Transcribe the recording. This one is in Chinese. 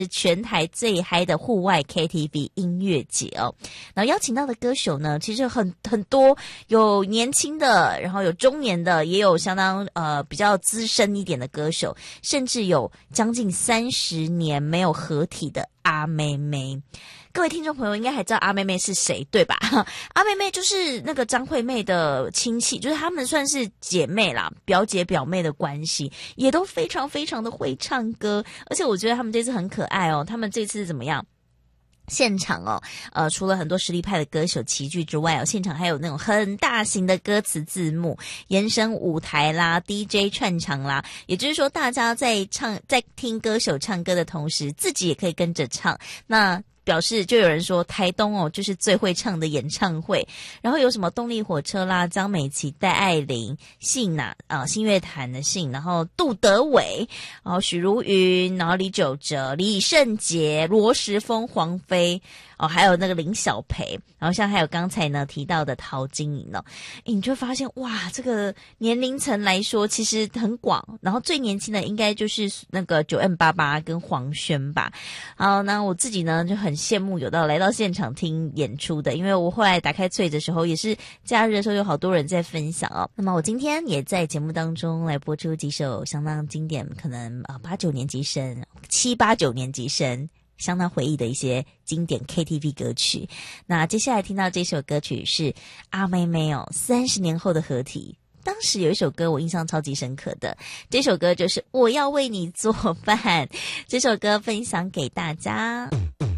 全台最嗨的户外 KTV 音乐节哦。然后邀请到的歌手呢，其实很多，有年轻的，然后有中年的，也有相当比较资深一点的歌手，甚至有将近30年没有合体的阿妹妹。各位听众朋友应该还知道阿妹妹是谁对吧？阿妹妹就是那个张惠妹的亲戚，就是她们算是姐妹啦，表姐表妹的关系，也都非常非常的会唱歌，而且我觉得他们这次很可爱哦。他们这次怎么样？现场哦，除了很多实力派的歌手齐聚之外哦，现场还有那种很大型的歌词字幕、延伸舞台啦、DJ 串场啦，也就是说，大家在听歌手唱歌的同时，自己也可以跟着唱。那表示就有人说台东哦就是最会唱的演唱会，然后有什么动力火车啦、张美琪、戴爱玲、信信乐坛的信，然后杜德伟，然后许茹芸，然后李玖哲、李圣杰、罗时丰、黄飞还有那个林小培，然后像还有刚才呢提到的陶晶莹哦，你就会发现哇，这个年龄层来说其实很广，然后最年轻的应该就是那个9M88跟黄轩吧。好，那我自己呢就很羡慕有来到现场听演出的，因为我后来打开脆的时候，也是假日的时候有好多人在分享哦。那么我今天也在节目当中来播出几首相当经典，可能8、9年级生、7、8、9年级生相当回忆的一些经典 KTV 歌曲。那接下来听到这首歌曲是阿妹妹30年后的合体。当时有一首歌我印象超级深刻的，这首歌就是我要为你做饭，这首歌分享给大家。